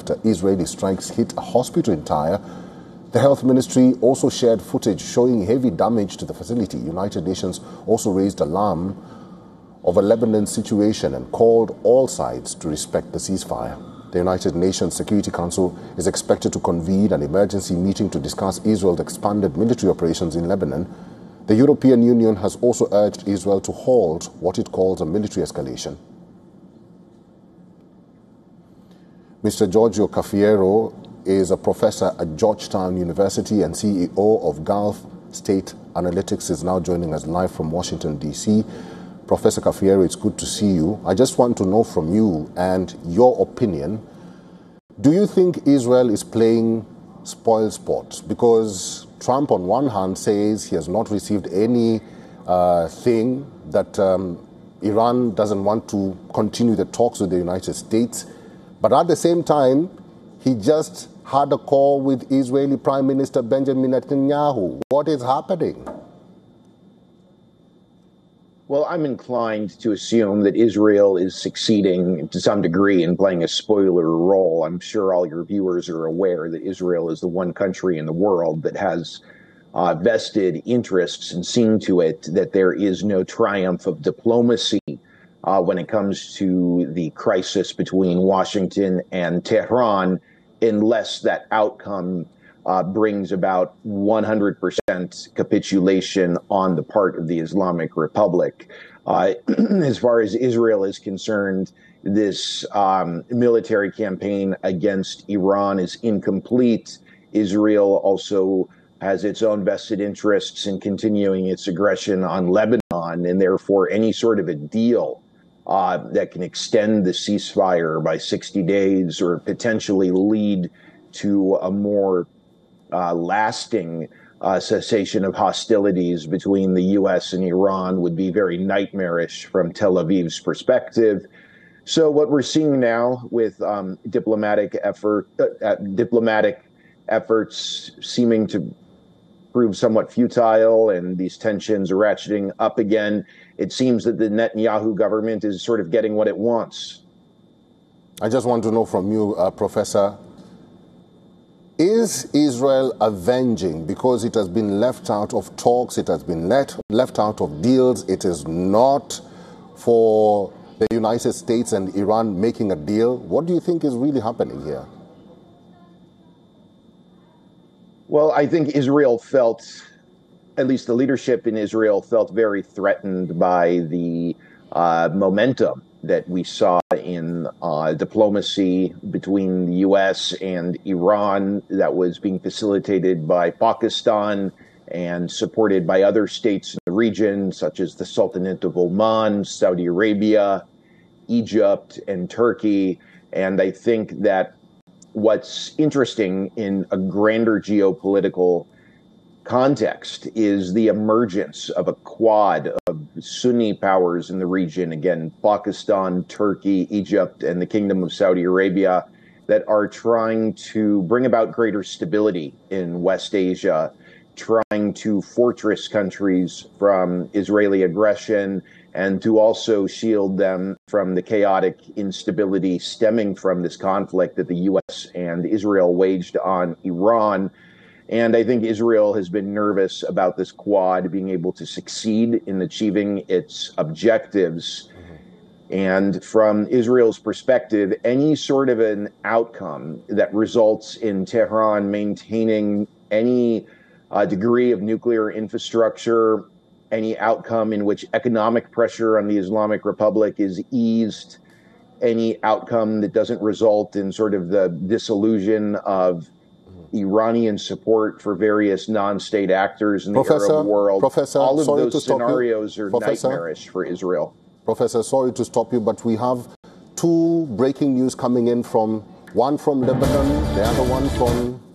after Israeli strikes hit a hospital in Tyre. The health ministry also shared footage showing heavy damage to the facility. United Nations also raised alarm of a Lebanon situation and called all sides to respect the ceasefire. The United Nations Security Council is expected to convene an emergency meeting to discuss Israel's expanded military operations in Lebanon. The European Union has also urged Israel to halt what it calls a military escalation. Mr. Giorgio Cafiero is a professor at Georgetown University and CEO of Gulf State Analytics, is now joining us live from Washington, D.C. Professor Cafiero, it's good to see you. I just want to know from you and your opinion, do you think Israel is playing spoil sport? Because Trump on one hand says he has not received any thing that Iran doesn't want to continue the talks with the United States. But at the same time, he just had a call with Israeli Prime Minister Benjamin Netanyahu. What is happening? Well, I'm inclined to assume that Israel is succeeding to some degree in playing a spoiler role. I'm sure all your viewers are aware that Israel is the one country in the world that has vested interests in seeing to it that there is no triumph of diplomacy when it comes to the crisis between Washington and Tehran, unless that outcome brings about 100% capitulation on the part of the Islamic Republic. As far as Israel is concerned, this military campaign against Iran is incomplete. Israel also has its own vested interests in continuing its aggression on Lebanon, and therefore any sort of a deal that can extend the ceasefire by 60 days or potentially lead to a more lasting cessation of hostilities between the U.S. and Iran would be very nightmarish from Tel Aviv's perspective. So what we're seeing now with diplomatic efforts seeming to prove somewhat futile and these tensions are ratcheting up again, it seems that the Netanyahu government is sort of getting what it wants. I just want to know from you, Professor, is Israel avenging because it has been left out of talks, it has been left out of deals, it is not for the United States and Iran making a deal? What do you think is really happening here? Well, I think Israel felt, at least the leadership in Israel felt very threatened by the momentum that we saw in diplomacy between the U.S. and Iran that was being facilitated by Pakistan and supported by other states in the region, such as the Sultanate of Oman, Saudi Arabia, Egypt, and Turkey. And I think that what's interesting in a grander geopolitical context is the emergence of a quad of Sunni powers in the region, again, Pakistan, Turkey, Egypt, and the Kingdom of Saudi Arabia, that are trying to bring about greater stability in West Asia, trying to fortress countries from Israeli aggression, and to also shield them from the chaotic instability stemming from this conflict that the U.S. and Israel waged on Iran. And I think Israel has been nervous about this quad being able to succeed in achieving its objectives. And from Israel's perspective, any sort of an outcome that results in Tehran maintaining any degree of nuclear infrastructure, any outcome in which economic pressure on the Islamic Republic is eased, any outcome that doesn't result in sort of the dissolution of Iranian support for various non-state actors in the Arab world. All of those scenarios are nightmarish for Israel. Professor, sorry to stop you, but we have two breaking news coming in, one from Lebanon, the other one from